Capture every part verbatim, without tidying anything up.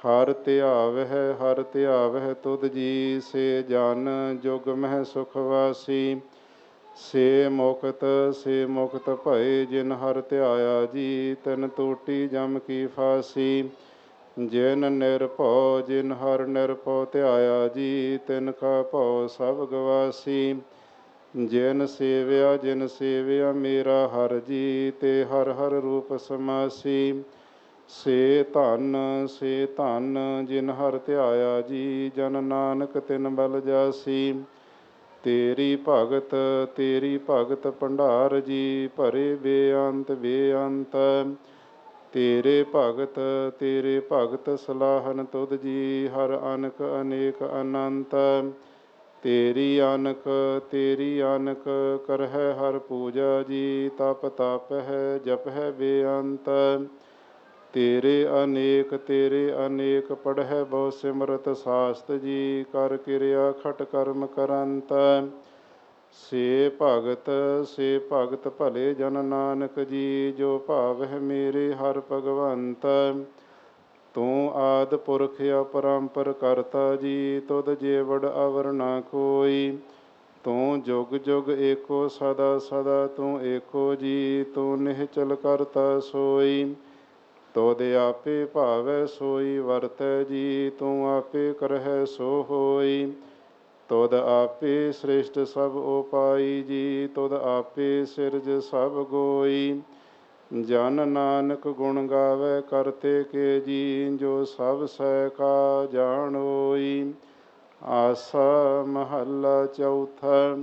ਹਰ ਧਿਆਵਹਿ ਹਰ ਧਿਆਵਹਿ ਤੁਧ ਜੀ, ਸੇ ਜਨ ਜੁਗ ਮਹਿ ਸੁਖ ਵਾਸੀ। ਸੇ ਮੁਕਤ ਸੇ ਮੁਕਤ ਭਏ, ਜਿਨ ਹਰਿ ਧਿਆਇਆ ਜੀ, ਤਿਨ ਟੂਟੀ ਜਮ ਕੀ ਫਾਸੀ। ਜਿਨ ਨਿਰਭਉ ਜਿਨ ਹਰਿ ਨਿਰਭਉ ਧਿਆਇਆ ਜੀ, ਤਿਨ ਕਾ ਭਉ ਸਭ ਗਵਾਸੀ। ਜਿਨ ਸੇਵਿਆ ਜਿਨ ਸੇਵਿਆ ਮੇਰਾ ਹਰਿ ਜੀ, ਤੇ ਹਰਿ ਹਰਿ ਰੂਪ ਸਮਾਸੀ। ਸੇ ਧਨ ਸੇ ਧਨ ਜਿਨ ਹਰਿ ਧਿਆਇਆ ਜੀ, ਜਨ ਨਾਨਕ ਤਿਨ ਬਲ ਜਾਸੀ। ਤੇਰੀ ਭਗਤ ਤੇਰੀ ਭਗਤ ਭੰਡਾਰ ਜੀ, ਭਰੇ ਬੇਅੰਤ ਬੇਅੰਤ। ਤੇਰੇ ਭਗਤ ਤੇਰੇ ਭਗਤ ਸਲਾਹਨ ਤੁਧ ਜੀ, ਹਰਿ ਅਨਕ ਅਨੇਕ ਅਨੰਤ। ਤੇਰੀ ਅਨਕ ਤੇਰੀ ਅਨਕ ਕਰਹਿ ਹਰਿ ਪੂਜਾ ਜੀ, ਤਪ ਤਪਹਿ ਜਪਹਿ ਬੇਅੰਤ। ਤੇਰੇ ਅਨੇਕ ਤੇਰੇ ਅਨੇਕ ਪੜ੍ਹੈ ਬਹੁ ਸਿਮਰਤ ਸਾਸਤ ਜੀ, ਕਰ ਕਿਰਿਆ ਖਟ ਕਰਮ ਕਰੰਤ। ਸੇ ਭਗਤ ਸੇ ਭਗਤ ਭਲੇ ਜਨ ਨਾਨਕ ਜੀ, ਜੋ ਭਾਵਹਿ ਮੇਰੇ ਹਰਿ ਭਗਵੰਤ। ਤੂੰ ਆਦਿ ਪੁਰਖ ਅਪਰੰਪਰ ਕਰਤਾ ਜੀ, ਤੁਧ ਜੇਵੜ ਅਵਰ ਨਾ ਕੋਈ। ਤੂੰ ਜੁਗ ਜੁਗ ਏਕੋ ਸਦਾ ਸਦਾ ਤੂੰ ਏਕੋ ਜੀ, ਤੂੰ ਨਿਹਚਲ ਕਰਤਾ ਸੋਈ। ਤੁਧ ਆਪੇ ਭਾਵੈ ਸੋਈ ਵਰਤੈ ਜੀ, ਤੂੰ ਆਪੇ ਕਰਹਿ ਸੋ ਹੋਈ। ਤੁਧ ਆਪੇ ਸ੍ਰਿਸ਼ਟ ਸਭ ਉਪਾਈ ਜੀ, ਤੁਧ ਆਪੇ ਸਿਰਜ ਸਭ ਗੋਈ। ਜਨ ਨਾਨਕ ਗੁਣ ਗਾਵੈ ਕਰਤੇ ਕੇ ਜੀ, ਜੋ ਸਭ ਸਹਿ ਕਾ ਜਾਣ ਹੋਈ। ਆਸਾ ਮਹੱਲਾ ਚੌਥਾ।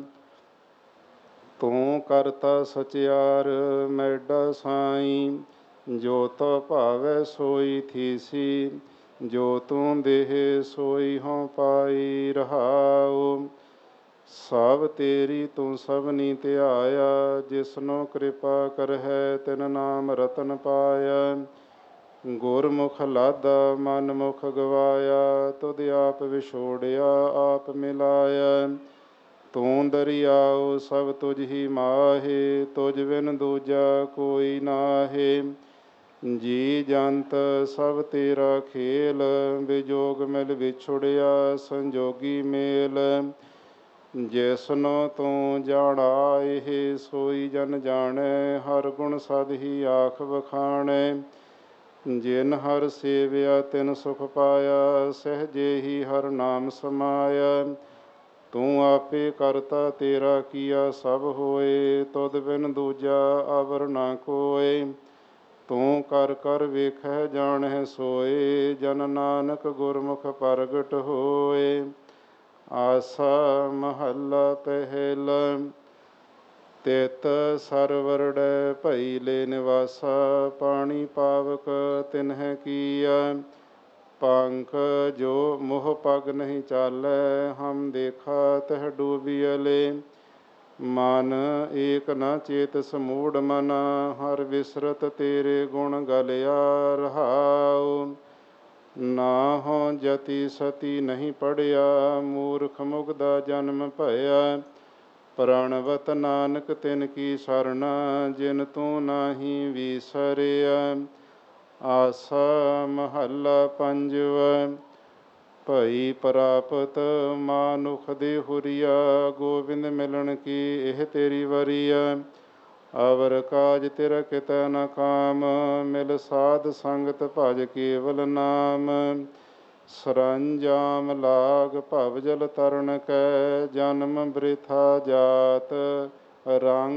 ਤੂੰ ਕਰਤਾ ਸਚਿਆਰ ਮੈਡਾ ਸਾਈ, ਜੋ ਤੋ ਭਾਵੈ ਸੋਈ ਥੀਸੀ। ਜੋ ਤੂੰ ਦੇਹ ਸੋਈ ਹਉ ਪਾਈ ਰਹਾਉ। ਸਭ ਤੇਰੀ ਤੂੰ ਸਭਨੀ ਧਿਆਇਆ, ਜਿਸਨੋ ਕਿਰਪਾ ਕਰਹਿ ਤਿਨ ਨਾਮ ਰਤਨ ਪਾਇਆ। ਗੁਰਮੁਖ ਲਾਦਾ ਮਨ ਮੁਖ ਗਵਾਇਆ, ਤੁਧ ਆਪ ਵਿਛੋੜਿਆ ਆਪ ਮਿਲਾਇਆ। ਤੂੰ ਦਰਿਆਉ ਸਭ ਤੁਝ ਹੀ ਮਾਹੇ, ਤੁਝ ਬਿਨ ਦੂਜਾ ਕੋਈ ਨਾਹੇ। ਜੀ ਜੰਤ ਸਭ ਤੇਰਾ ਖੇਲ, ਵਿਜੋਗ ਮਿਲ ਵਿਛੁੜਿਆ ਸੰਜੋਗੀ ਮੇਲ। ਜਿਸਨੋ ਤੂੰ ਜਾਣਾ ਇਹ ਸੋਈ ਜਨ ਜਾਣੈ, ਹਰ ਗੁਣ ਸਦ ਹੀ ਆਖ ਵਖਾਣੈ। ਜਿਨ ਹਰਿ ਸੇਵਿਆ ਤਿਨ ਸੁਖ ਪਾਇਆ, ਸਹਿਜੇ ਹੀ ਹਰਿ ਨਾਮ ਸਮਾਇਆ। ਤੂੰ ਆਪੇ ਕਰਤਾ ਤੇਰਾ ਕੀਆ ਸਭ ਹੋਏ, ਤੁਧ ਬਿਨ ਦੂਜਾ ਅਵਰ ਨਾ ਕੋਇ। ਤੂੰ ਕਰ ਕਰ ਵੇਖਹਿ ਜਾਣਹਿ ਸੋਏ, ਜਨ ਨਾਨਕ ਗੁਰਮੁਖ ਪ੍ਰਗਟ ਹੋਏ। ਆਸਾ ਮਹੱਲਾ ਪਹਿਲਾ। ਤਿਤ ਸਰਵਰੜੈ ਭਈ ਲੈ ਨਿਵਾਸਾ, ਪਾਣੀ ਪਾਵਕ ਤਿਨਹਿ ਕੀਆ। ਪੰਖ ਜੋ ਮੋਹ ਪਗ ਨਹੀਂ ਚਾਲੈ, ਹਮ ਦੇਖਾ ਤਹ ਡੂਬੀਅਲੇ। ਮਨ ਏਕ ਨ ਚੇਤ ਸਮੂੜ ਮਨਾ, ਹਰਿ ਵਿਸਰਤ ਤੇਰੇ ਗੁਣ ਗਲਿਆ ਰਹਾਉ। ਨਾਹੰ ਜਤੀ ਸਤੀ ਨਹੀਂ ਪੜ੍ਹਿਆ, ਮੂਰਖ ਮੁਗਧਾ ਜਨਮ ਭਇਆ। ਪ੍ਰਣਵਤ ਨਾਨਕ ਤਿਨ ਕੀ ਸਰਣਾ, ਜਿਨ ਤੂੰ ਨਾਹੀ ਵੀਸਰਿਆ। ਆਸਾ ਮਹੱਲਾ ਪੰਜਵਾ। ਭਈ ਪ੍ਰਾਪਤ ਮਾਨੁਖ ਦੇ ਹੁਰੀਆ, ਗੋਬਿੰਦ ਮਿਲਣ ਕੀ ਇਹ ਤੇਰੀ ਵਰੀਆ। ਅਵਰ ਕਾਜ ਤੇਰਾ ਕਿਤੈ ਨ ਕਾਮ, ਮਿਲ ਸਾਧ ਸੰਗਤ ਭਜ ਕੇਵਲ ਨਾਮ। ਸਰੰਜਾਮ ਲਾਗ ਭਵ ਜਲ ਤਰਨ ਕੈ, ਜਨਮ ਬ੍ਰਿਥਾ ਜਾਤ ਰੰਗ